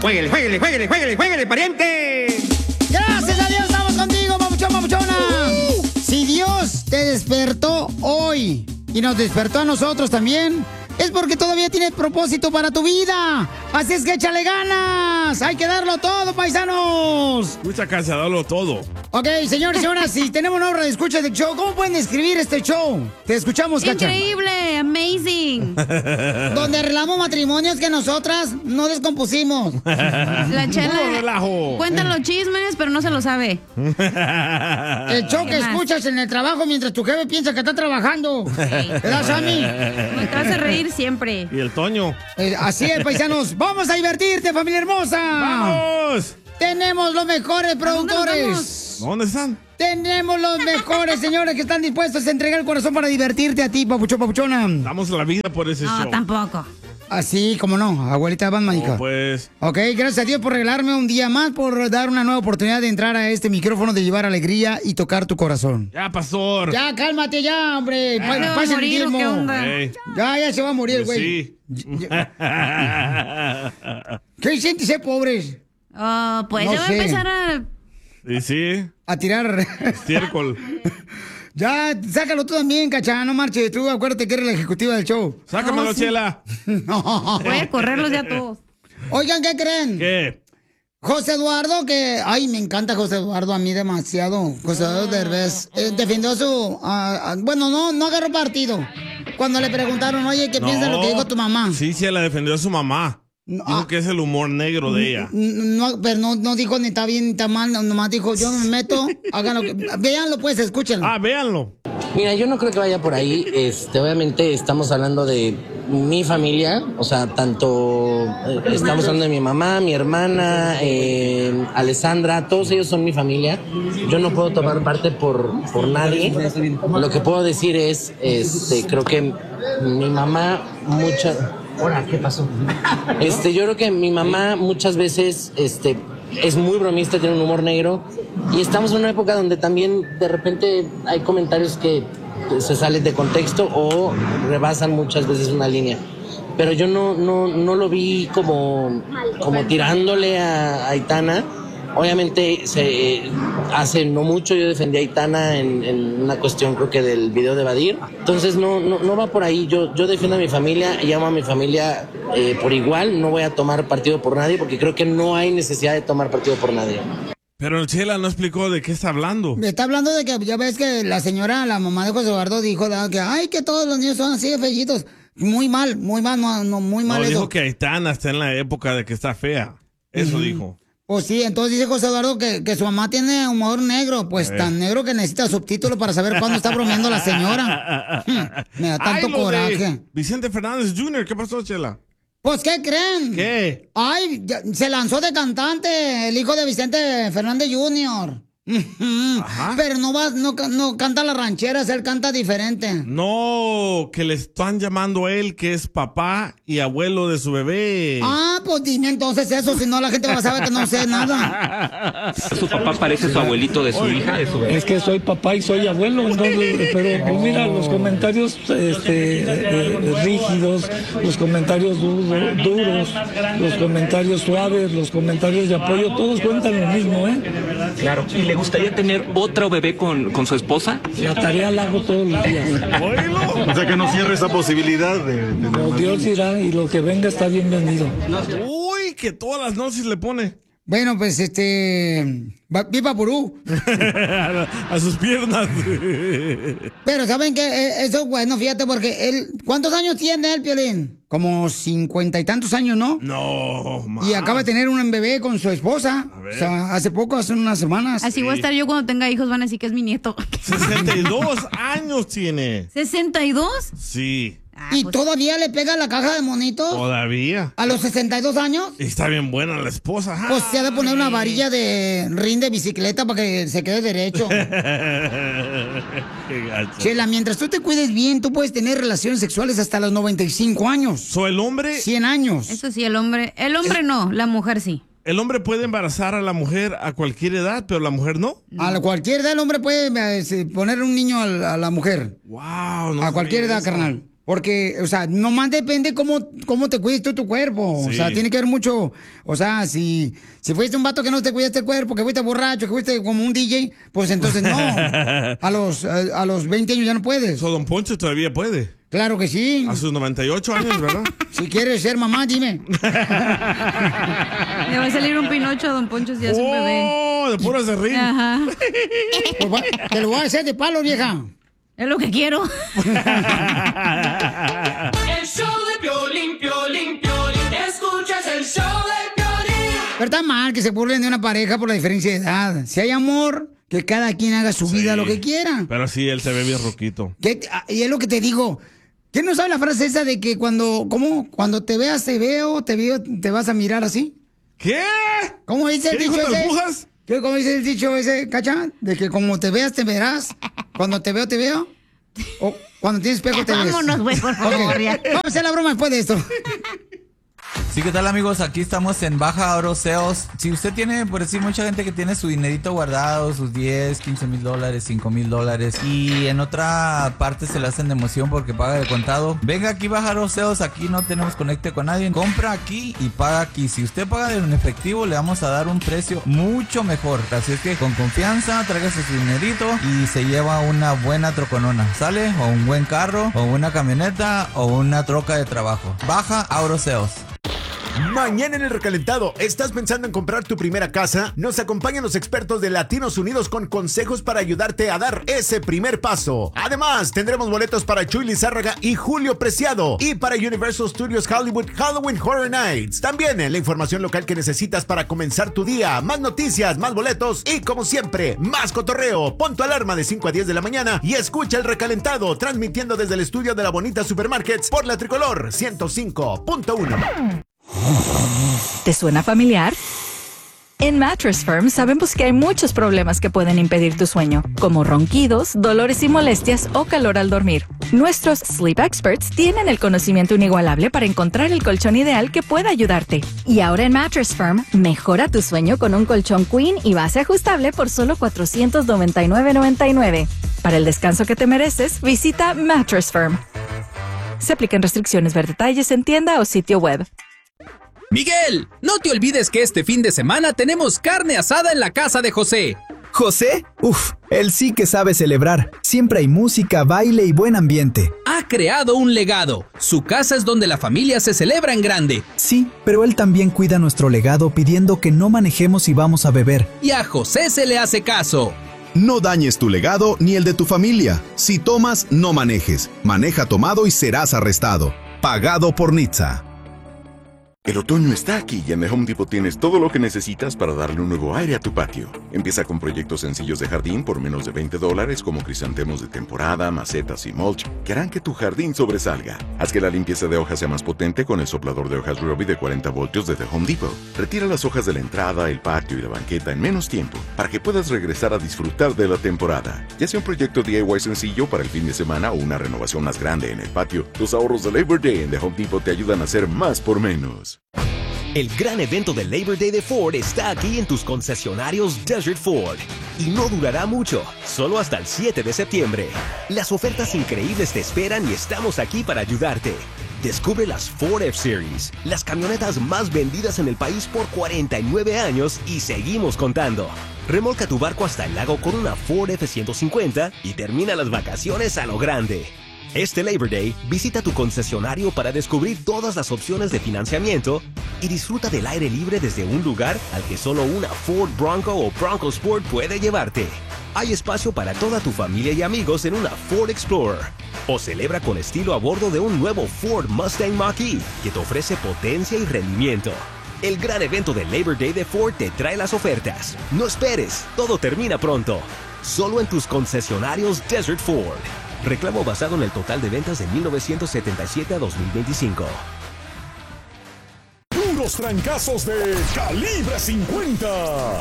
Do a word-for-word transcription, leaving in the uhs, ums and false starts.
¡Jueguele, jueguele, jueguele, jueguele, jueguele, pariente! ¡Gracias a Dios! ¡Estamos contigo, papuchón, papuchona! Uh. Si Dios te despertó hoy y nos despertó a nosotros también, es porque todavía tienes propósito para tu vida. Así es que échale ganas. Hay que darlo todo, paisanos. Escucha, Cacha, darlo todo. Ok, señores y señoras, si tenemos una obra de escucha del show, ¿cómo pueden describir este show? Te escuchamos, Cacha. Increíble, amazing. Donde arreglamos matrimonios que nosotras no descompusimos. La Chela Puro relajo. cuentan los chismes, pero no se lo sabe. El show que más? escuchas en el trabajo mientras tu jefe piensa que está trabajando. ¿Verdad, Sammy? Me hace reír siempre. Y el Toño. Eh, así es, paisanos. ¡Vamos a divertirte, familia hermosa! ¡Vamos! Tenemos los mejores productores. ¿Dónde están? Tenemos los mejores, señores, que están dispuestos a entregar el corazón para divertirte a ti, papuchón, papuchona. Damos la vida por ese No, show. tampoco. Así, como no, abuelita Batman, hija. No, pues. Ok, gracias a Dios por regalarme un día más, por dar una nueva oportunidad de entrar a este micrófono, de llevar alegría y tocar tu corazón. Ya, pastor. Ya, cálmate ya, hombre. ¿Ya se va a Pasa el morir o diezmo. qué onda? Ey. Ya, ya se va a morir, Pues güey. sí. ¿Qué sientes ser pobres? Oh, pues No yo voy sé. a empezar a... Y sí, A tirar. estiércol. Ya, sácalo tú también, cacha, no marches. Tú acuérdate que eres la ejecutiva del show. Sácamelo, No, sí. Chela. No. Voy a correrlos ya todos. Oigan, ¿qué creen? ¿Qué? José Eduardo, que... Ay, me encanta José Eduardo, a mí demasiado. José Eduardo Derbez eh, defendió su... ah, ah, bueno, no, no agarró partido. Cuando le preguntaron, oye, ¿qué piensas de lo que dijo tu mamá? Sí, Chela defendió a su mamá. No, Dijo ah. que es el humor negro de ella. N- No, pero no, no dijo ni está bien ni está mal, no- nomás dijo, yo me meto, hagan lo que... Véanlo pues, escúchenlo. Ah, véanlo. Mira, yo no creo que vaya por ahí. Este, obviamente estamos hablando de mi familia, o sea, tanto eh, estamos hablando de mi mamá, mi hermana, eh, Alessandra, todos ellos son mi familia. Yo no puedo tomar parte por, por nadie. Lo que puedo decir es, este, creo que mi mamá mucha. Hola, ¿qué pasó? Este, yo creo que mi mamá muchas veces, este, es muy bromista, tiene un humor negro y estamos en una época donde también de repente hay comentarios que se salen de contexto o rebasan muchas veces una línea. Pero yo no, no, no lo vi como, como tirándole a, a Aitana. Obviamente se, hace no mucho yo defendí a Aitana en, en una cuestión creo que del video de Badir. Entonces no, no, no va por ahí. Yo, yo defiendo a mi familia y amo a mi familia eh, por igual. No voy a tomar partido por nadie porque creo que no hay necesidad de tomar partido por nadie. Pero Chela no explicó de qué está hablando. Me está hablando de que ya ves que la señora, la mamá de José Eduardo dijo ¿verdad? que ay, que todos los niños son así de fellitos. Muy mal, muy mal, no, no, muy mal No, eso. dijo que Aitana está en la época de que está fea. Eso Ujú. dijo. Pues sí, entonces dice José Eduardo que, que su mamá tiene humor negro, pues Eh. tan negro que necesita subtítulos para saber cuándo está bromeando la señora. Hmm, me da tanto Ay, lo de coraje. Vicente Fernández junior, ¿qué pasó, Chela? Pues, ¿qué creen? ¿Qué? Ay, ya- se lanzó de cantante, el hijo de Vicente Fernández junior Ujú. Ajá. Pero no va, no, ca- no canta las rancheras, él canta diferente. No, que le están llamando a él que es papá y abuelo de su bebé. Ah, pues dime entonces eso, si no la gente va a saber que no sé nada. Su papá parece su abuelito de su hija, de su bebé. Es que soy papá y soy abuelo, entonces, pero pues mira, los comentarios este, eh, rígidos, los comentarios duro- duros, los comentarios suaves, los comentarios de apoyo, todos cuentan lo mismo, ¿eh? Claro. ¿Y le gustaría tener otro bebé con, con su esposa? La tarea la hago todos los días. O sea que no cierre esa posibilidad de... de Lo Dios dirá y lo que venga está bienvenido. Uy, que todas las noches le pone. Bueno, pues este. va- Viva Purú. A sus piernas. Pero ¿saben qué? Eso es bueno, fíjate, porque él. ¿Cuántos años tiene él, Piolín? Como cincuenta y tantos años, ¿no? No, ma. Y acaba de tener un bebé con su esposa. ver. O sea, hace poco, hace unas semanas. Así voy a estar yo cuando tenga hijos, van a decir que es mi nieto. sesenta y dos años tiene. ¿sesenta y dos? Sí, Ah, ¿Y pues, todavía le pega la caja de monitos? todavía. ¿A los sesenta y dos años? Está bien buena la esposa. Ah. Pues se ha de poner una varilla de rin de bicicleta para que se quede derecho. Qué gacho. Chela, mientras tú te cuides bien, tú puedes tener relaciones sexuales hasta los noventa y cinco años. So, el hombre, cien años. Eso sí, el hombre. El hombre no, la mujer sí. el hombre puede embarazar a la mujer a cualquier edad, pero la mujer no. A la- cualquier edad el hombre puede eh, se- poner un niño a la, a la mujer. Wow, no A cualquier sabía edad, eso. carnal. Porque, o sea, nomás depende cómo, cómo te cuides tú tu cuerpo. Sí. O sea, tiene que ver mucho. O sea, si, si fuiste un vato que no te cuidaste el cuerpo, que fuiste borracho, que fuiste como un D J, pues entonces no. A los, a, a los veinte años ya no puedes. So, Don Poncho todavía puede. Claro que sí. A sus noventa y ocho años, ¿verdad? Si quieres ser mamá, dime. Le va a salir un Pinocho a Don Poncho si es un bebé. ¡Oh! De puro serrín. Ajá. Pues va- te lo voy a hacer de palo, vieja. Es lo que quiero. El show de Piolín, Piolín, Piolín. Escuchas el show de Piolín. Pero está mal que se burlen de una pareja por la diferencia de edad. Si hay amor, que cada quien haga su vida Sí. lo que quiera. Pero sí, él se ve bien roquito. ¿Qué- ah, y es lo que te digo. ¿Quién no sabe la frase esa de que cuando, ¿cómo? Cuando te veas, te veo, te veo, te vas a mirar así? ¿Qué? ¿Cómo dice el ¿Qué dijo dicho las ese? brujas? ¿Qué, ¿Cómo dice el dicho ese, Cacha? De que como te veas, te verás. Cuando te veo, te veo. O cuando tienes espejo, te ves. Vámonos, güey, por favor, Ok. ya. Vamos a hacer la broma después de esto. Sí, ¿qué tal, amigos? Aquí estamos en Baja Oro Sales. Si usted tiene, por decir, mucha gente que tiene su dinerito guardado, sus diez, quince mil dólares, cinco mil dólares, y en otra parte se le hacen de emoción porque paga de contado, venga aquí Baja Oro Sales. Aquí no tenemos conecte con nadie. Compra aquí y paga aquí. Si usted paga en efectivo, le vamos a dar un precio mucho mejor. Así es que con confianza, tráigase su dinerito y se lleva una buena troconona. ¿Sale? O un buen carro, o una camioneta, o una troca de trabajo. Baja Oro Sales. Mañana en el recalentado, ¿estás pensando en comprar tu primera casa? Nos acompañan los expertos de Latinos Unidos con consejos para ayudarte a dar ese primer paso. Además, tendremos boletos para Chuy Lizárraga y Julio Preciado, y para Universal Studios Hollywood Halloween Horror Nights. También la información local que necesitas para comenzar tu día. Más noticias, más boletos y, como siempre, más cotorreo. Pon tu alarma de cinco a diez de la mañana y escucha el recalentado, transmitiendo desde el estudio de la Bonita Supermarkets por la Tricolor ciento cinco punto uno. ¿Te suena familiar? En Mattress Firm sabemos que hay muchos problemas que pueden impedir tu sueño, como ronquidos, dolores y molestias o calor al dormir. Nuestros Sleep Experts tienen el conocimiento inigualable para encontrar el colchón ideal que pueda ayudarte. Y ahora en Mattress Firm, mejora tu sueño con un colchón Queen y base ajustable por solo cuatrocientos noventa y nueve noventa y nueve. Para el descanso que te mereces, visita Mattress Firm. Se aplican restricciones. Ver detalles en tienda o sitio web. Miguel, no te olvides que este fin de semana tenemos carne asada en la casa de José. ¿José? Uf, él sí que sabe celebrar. Siempre hay música, baile y buen ambiente. Ha creado un legado. Su casa es donde la familia se celebra en grande. Sí, pero él también cuida nuestro legado pidiendo que no manejemos y vamos a beber. Y a José se le hace caso. No dañes tu legado ni el de tu familia. Si tomas, no manejes. Maneja tomado y serás arrestado. Pagado por Nitza. El otoño está aquí y en The Home Depot tienes todo lo que necesitas para darle un nuevo aire a tu patio. Empieza con proyectos sencillos de jardín por menos de veinte dólares, como crisantemos de temporada, macetas y mulch, que harán que tu jardín sobresalga. Haz que la limpieza de hojas sea más potente con el soplador de hojas Ryobi de cuarenta voltios de The Home Depot. Retira las hojas de la entrada, el patio y la banqueta en menos tiempo, para que puedas regresar a disfrutar de la temporada. Ya sea un proyecto D I Y sencillo para el fin de semana o una renovación más grande en el patio, los ahorros de Labor Day en The Home Depot te ayudan a hacer más por menos. El gran evento de Labor Day de Ford está aquí en tus concesionarios Desert Ford. Y no durará mucho, solo hasta el siete de septiembre. Las ofertas increíbles te esperan y estamos aquí para ayudarte. Descubre las Ford F-Series, las camionetas más vendidas en el país por cuarenta y nueve años y seguimos contando. Remolca tu barco hasta el lago con una Ford F ciento cincuenta y termina las vacaciones a lo grande. Este Labor Day, visita tu concesionario para descubrir todas las opciones de financiamiento y disfruta del aire libre desde un lugar al que solo una Ford Bronco o Bronco Sport puede llevarte. Hay espacio para toda tu familia y amigos en una Ford Explorer. O celebra con estilo a bordo de un nuevo Ford Mustang Mach-E que te ofrece potencia y rendimiento. El gran evento de Labor Day de Ford te trae las ofertas. No esperes, todo termina pronto. Solo en tus concesionarios Desert Ford. Reclamo basado en el total de ventas de mil novecientos setenta y siete a dos mil veinticinco. Puros trancazos de Calibre cincuenta.